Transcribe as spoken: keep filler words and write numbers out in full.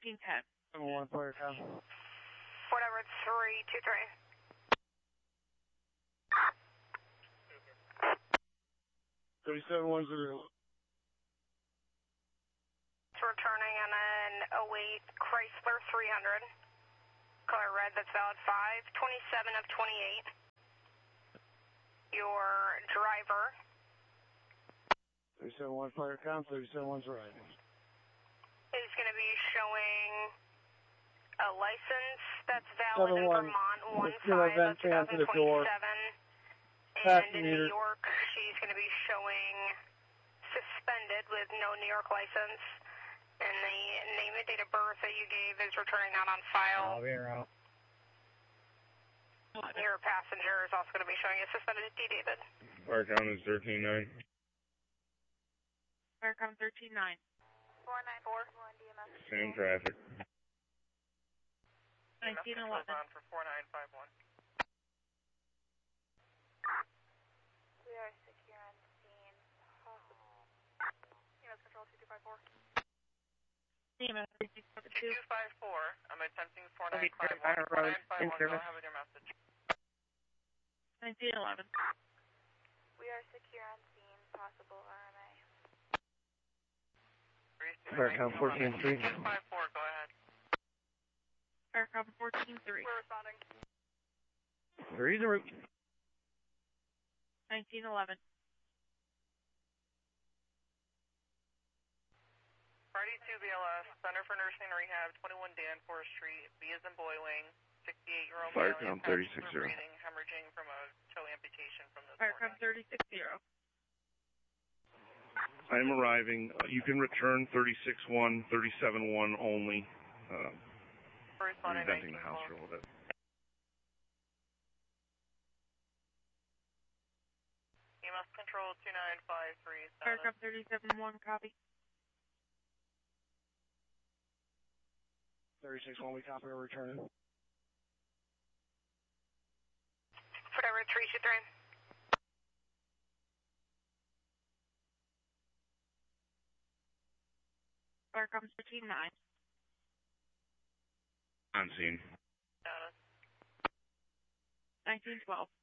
fifteen ten. seven one, Fire Com. Fort Edward three two three. thirty-seven one zero. It's returning on an oh eight Chrysler three hundred. Color red, that's valid five twenty-seven of twenty-eight. Your driver thirty-seven one, Fire Com, thirty-seven one's arriving. is going to be showing a license that's valid in one, Vermont, one zero five of vent twenty to the door. twenty-seven. Pass And in meter. New York, she's going to be showing suspended with no New York license. And the name and date of birth that you gave is returning not on file. I'll be around. Your passenger is also going to be showing a suspended D. David. Fire count is thirteen nine. Fire Com thirteen nine. four nine four, one D M S. Same traffic. nineteen eleven. For four nine five one. We are secure on scene. Possible. U S Control two two five four. D M S three six seven two. two two five four. I'm attempting four Okay, nine five Fire one. four Road nine five in one, go service. ahead with your message. nineteen eleven. We are secure on scene. Possible R M A. Fire Com fourteen three. two five four, go ahead. Fire Com fourteen three. We're responding. Three the route. nineteen eleven. Party two B L S, Center for Nursing and Rehab, twenty-one Danforth Street, B as in boiling, sixty-eight-year-old Fire male, count thirty-six zero. breathing, hemorrhaging from a toe amputation from this Fire Com morning. thirty-six zero. I'm arriving. Uh, you can return thirty-six one, thirty-seven one only. Uh, We're responding reventing the house for a little bit. E M S Control two nine five three Fire seven. Com thirty-seven one, copy. thirty-six one, we copy, we're returning. Fort Edward three two three. Fire Com thirteen nine. On scene. Status. nineteen twelve.